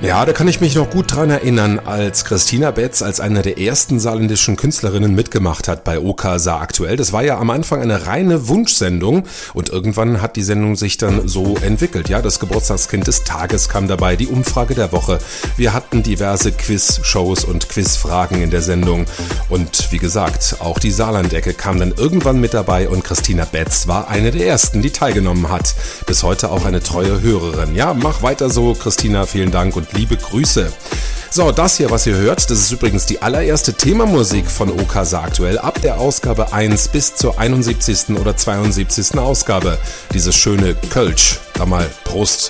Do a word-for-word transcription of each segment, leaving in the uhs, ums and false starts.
Ja, da kann ich mich noch gut dran erinnern, als Christina Betz als eine der ersten saarländischen Künstlerinnen mitgemacht hat bei O K Saar aktuell. Das war ja am Anfang eine reine Wunschsendung und irgendwann hat die Sendung sich dann so entwickelt. Ja, das Geburtstagskind des Tages kam dabei, die Umfrage der Woche. Wir hatten diverse Quiz-Shows und Quizfragen in der Sendung. Und wie gesagt, auch die Saarlandecke kam dann irgendwann mit dabei und Christina Betz war eine der ersten, die teilgenommen hat. Bis heute auch eine treue Hörerin. Ja, mach weiter so, Christina, vielen Dank und liebe Grüße. So, das hier, was ihr hört, das ist übrigens die allererste Themamusik von O K Saar aktuell ab der Ausgabe eins bis zur einundsiebzigsten oder zweiundsiebzigsten Ausgabe. Dieses schöne Kölsch. Da mal Prost.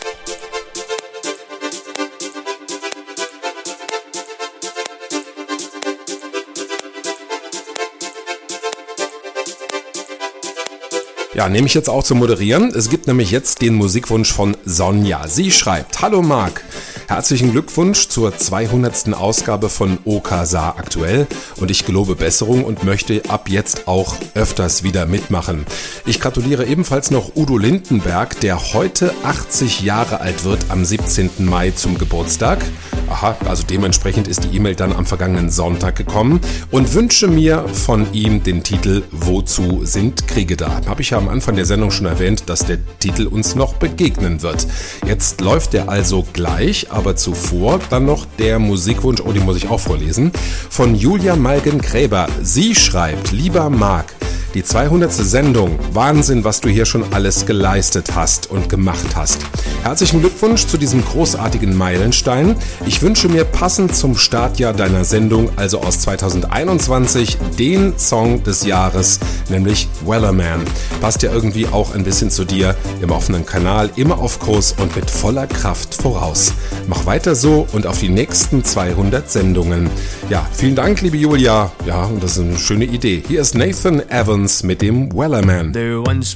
Ja, nehme ich jetzt auch zu moderieren. Es gibt nämlich jetzt den Musikwunsch von Sonja. Sie schreibt: Hallo Marc, herzlichen Glückwunsch zur zweihundertsten Ausgabe von O K Saar aktuell und ich gelobe Besserung und möchte ab jetzt auch öfters wieder mitmachen. Ich gratuliere ebenfalls noch Udo Lindenberg, der heute achtzig Jahre alt wird, am siebzehnten Mai zum Geburtstag. Aha, also dementsprechend ist die E-Mail dann am vergangenen Sonntag gekommen und wünsche mir von ihm den Titel Wozu sind Kriege da? Habe ich ja am Anfang der Sendung schon erwähnt, dass der Titel uns noch begegnen wird. Jetzt läuft er also gleich, aber zuvor dann noch der Musikwunsch, oh, den muss ich auch vorlesen, von Julia Malgen-Gräber. Sie schreibt: Lieber Marc, die zweihundertste Sendung, Wahnsinn, was du hier schon alles geleistet hast und gemacht hast. Herzlichen Glückwunsch zu diesem großartigen Meilenstein. Ich wünsche mir passend zum Startjahr deiner Sendung, also aus zweitausendeinundzwanzig, den Song des Jahres, nämlich Wellerman. Passt ja irgendwie auch ein bisschen zu dir, im offenen Kanal, immer auf Kurs und mit voller Kraft voraus. Mach weiter so und auf die nächsten zweihundert Sendungen. Ja, vielen Dank, liebe Julia. Ja, und das ist eine schöne Idee. Hier ist Nathan Evans mit dem Wellerman.